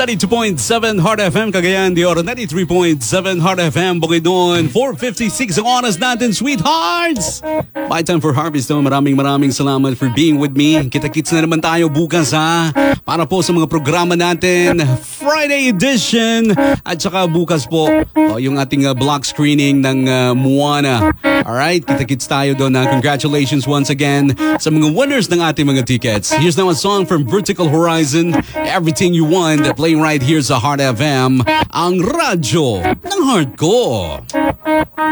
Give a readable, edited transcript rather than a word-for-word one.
92.7 Heart FM, Cagayan de Oro. 93.7 Heart FM, Bukidnon. 4:56 ang oras natin, sweethearts! My time for harvest. Maraming salamat for being with me. Kita-kits na naman tayo bukas, ha? Para po sa mga programa natin. Friday edition. At saka bukas po, yung ating block screening ng Moana. Alright, kita-kits tayo doon. Congratulations once again sa mga winners ng ating mga tickets. Here's now a song from Vertical Horizon, Everything You Want, playing right here sa Heart FM, ang radyo ng heart ko.